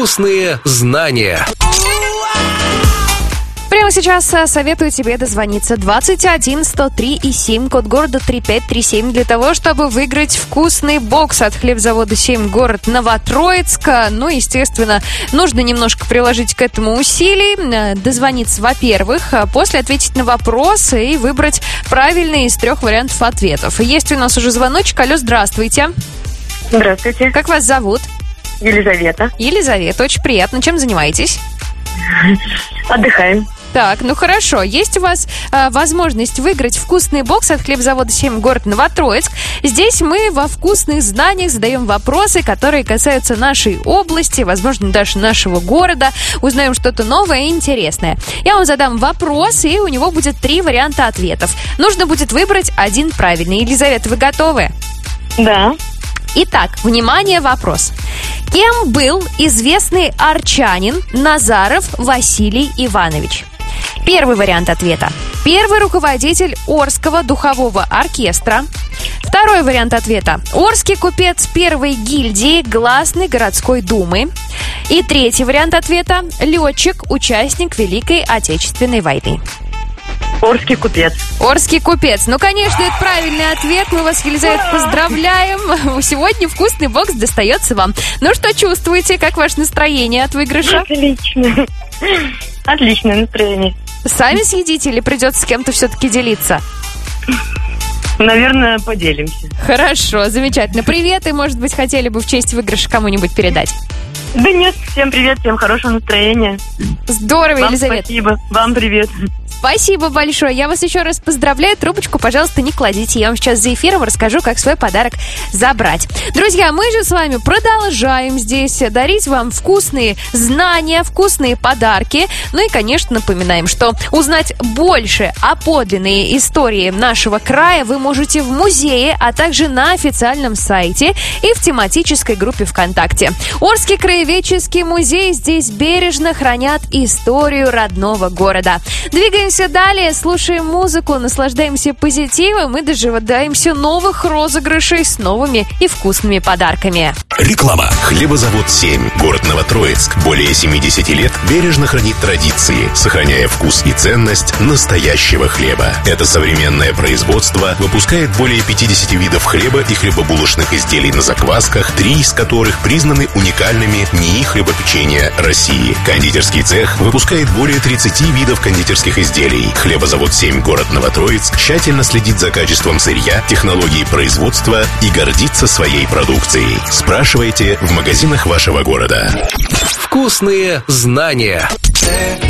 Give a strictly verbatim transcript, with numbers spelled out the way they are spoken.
Вкусные знания. Прямо сейчас советую тебе дозвониться двадцать один сто три и семь, код города три пять три семь, для того, чтобы выиграть вкусный бокс от хлебзавода семь, город Новотроицк. Ну, естественно, нужно немножко приложить к этому усилий. Дозвониться, во-первых, после ответить на вопросы и выбрать правильный из трех вариантов ответов. Есть у нас уже звоночек. Алло, здравствуйте. Здравствуйте. Как вас зовут? Елизавета. Елизавета, очень приятно. Чем занимаетесь? Отдыхаем. Так, ну хорошо. Есть у вас э, возможность выиграть вкусный бокс от хлебзавода семь, город Новотроицк. Здесь мы во вкусных знаниях задаем вопросы, которые касаются нашей области, возможно, даже нашего города. Узнаем что-то новое и интересное. Я вам задам вопрос, и у него будет три варианта ответов. Нужно будет выбрать один правильный. Елизавета, вы готовы? Да. Итак, внимание, вопрос. Кем был известный арчанин Назаров Василий Иванович? Первый вариант ответа. Первый руководитель Орского духового оркестра. Второй вариант ответа. Орский купец первой гильдии Гласной городской думы. И третий вариант ответа. Летчик, участник Великой Отечественной войны. Орский купец. Орский купец. Ну, конечно, это правильный ответ. Мы вас, Елизавета, поздравляем. Сегодня вкусный бокс достается вам. Ну, что чувствуете? Как ваше настроение от выигрыша? Отлично. Отличное настроение. Сами съедите или придется с кем-то все-таки делиться? Наверное, поделимся. Хорошо, замечательно. Привет, и, может быть, хотели бы в честь выигрыша кому-нибудь передать? Да нет, всем привет, всем хорошего настроения. Здорово, вам Елизавета. Спасибо, вам привет. Спасибо большое. Я вас еще раз поздравляю. Трубочку, пожалуйста, не кладите. Я вам сейчас за эфиром расскажу, как свой подарок забрать. Друзья, мы же с вами продолжаем здесь дарить вам вкусные знания, вкусные подарки. Ну и, конечно, напоминаем, что узнать больше о подлинной истории нашего края вы можете в музее, а также на официальном сайте и в тематической группе ВКонтакте. Орский краеведческий музей здесь бережно хранят историю родного города. Двигаемся далее, слушаем музыку, наслаждаемся позитивом и дожидаемся новых розыгрышей с новыми и вкусными подарками. Реклама. Хлебозавод семь, город Новотроицк. Более семьдесят лет бережно хранит традиции, сохраняя вкус и ценность настоящего хлеба. Это современное производство выпускает более пятьдесят видов хлеба и хлебобулочных изделий на заквасках, три из которых признаны уникальными НИИ хлебопечения России. Кондитерский цех выпускает более тридцати видов кондитерских изделий. Хлебозавод семь, город Новотроицк, тщательно следит за качеством сырья, технологией производства и гордится своей продукцией. Спрашивайте в магазинах вашего города. Вкусные знания.